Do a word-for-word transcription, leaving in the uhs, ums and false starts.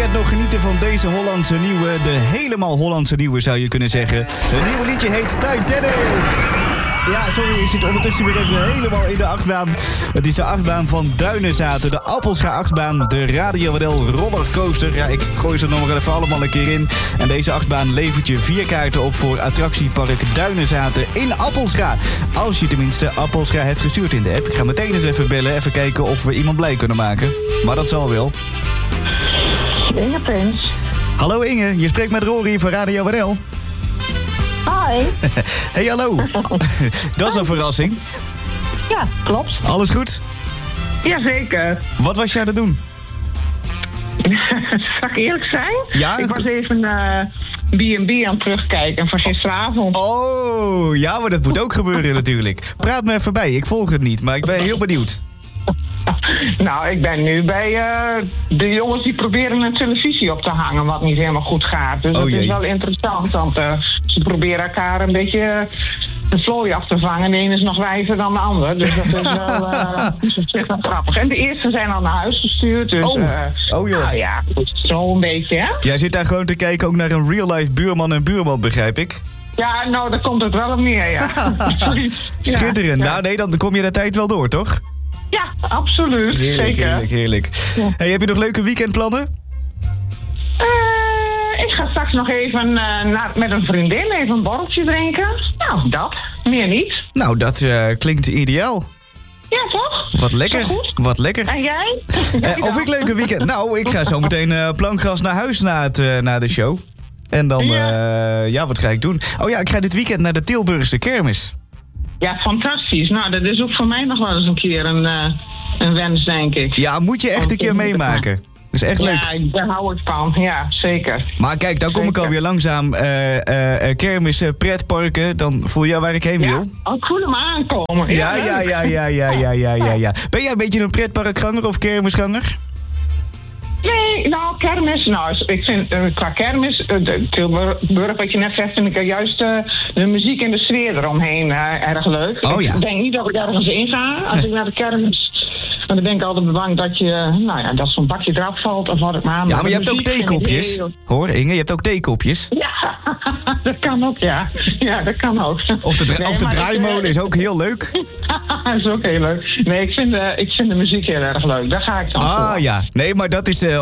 net nog genieten van deze Hollandse nieuwe, de helemaal Hollandse nieuwe zou je kunnen zeggen. Het nieuwe liedje heet Titanic. Ja, sorry, ik zit ondertussen weer even helemaal in de achtbaan. Het is de achtbaan van Duinenzaten, de Appelscha achtbaan, de Radio Waddel rollercoaster. Ja, ik gooi ze nog maar even allemaal een keer in. En deze achtbaan levert je vier kaarten op voor attractiepark Duinenzaten in Appelscha. Als je tenminste Appelscha hebt gestuurd in de app. Ik ga meteen eens even bellen, even kijken of we iemand blij kunnen maken. Maar dat zal wel. Inge Prins. Hallo Inge, je spreekt met Rory van Radio Waddel. Hi. Hey, hallo. Dat is een verrassing. Ja, klopt. Alles goed? Jazeker. Wat was jij aan het doen? Zal ik eerlijk zijn? Ja? Ik was even uh, B en B aan het terugkijken van gisteravond. Oh, ja, maar dat moet ook gebeuren natuurlijk. Praat me even bij, ik volg het niet, maar ik ben heel benieuwd. Nou, ik ben nu bij uh, de jongens die proberen een televisie op te hangen, wat niet helemaal goed gaat. Dus oh, dat jee. is wel interessant, want uh, ze proberen elkaar een beetje uh, de vlooi af te vangen. De ene is nog wijzer dan de ander, dus dat is wel, uh, dus dat is wel grappig. En de eerste zijn al naar huis gestuurd, dus oh. Uh, oh, joh. nou ja, zo een beetje, hè? Jij zit daar gewoon te kijken ook naar een real-life buurman en buurman, begrijp ik? Ja, nou, daar komt het wel op neer, ja. Schitterend. Ja, ja. Nou nee, dan kom je de tijd wel door, toch? Ja, absoluut. Heerlijk, Zeker. heerlijk, heerlijk. Ja. Hey, heb je nog leuke weekendplannen? Uh, ik ga straks nog even uh, naar, met een vriendin even een borreltje drinken. Nou, dat. Meer niet. Nou, dat uh, klinkt ideaal. Ja, toch? Wat lekker. Zo goed. Wat lekker. En jij? Uh, of ik leuke weekend? Nou, ik ga zo meteen uh, plankgas naar huis na, het, uh, na de show. En dan, ja. Uh, ja, wat ga ik doen? Oh ja, ik ga dit weekend naar de Tilburgse kermis. Ja, fantastisch. Nou, dat is ook voor mij nog wel eens een keer een, uh, een wens, denk ik. Ja, moet je echt een keer meemaken. Dat is echt leuk. Ja, daar hou ik van. Ja, zeker. Maar kijk, dan kom zeker. ik alweer langzaam uh, uh, kermis, uh, pretparken. Dan voel je waar ik heen wil. Ja, ik voel hem aankomen. Ja, ja, ja, ja, ja, ja, ja, ja, ja. Ben jij een beetje een pretparkganger of kermisganger? Nee, nou, kermis, nou, ik vind uh, qua kermis, uh, de Tilburg, wat je net zegt, vind ik uh, juist uh, de muziek en de sfeer eromheen uh, erg leuk. Oh, ja. Ik denk niet dat ik ergens in ga als ik naar de kermis, maar dan ben ik altijd bang dat je, nou ja, dat zo'n bakje eraf valt of wat ik maar. Ja, maar je hebt ook theekopjes. Heel... Hoor, Inge, je hebt ook theekopjes. Ja, dat kan ook, ja. Ja, dat kan ook. Of de, dra- nee, of de draaimolen is ook heel leuk. Dat is ook heel leuk. Nee, ik vind, uh, ik vind de muziek heel erg leuk. Daar ga ik dan Ah, voor. ja. Nee, maar dat is... Uh,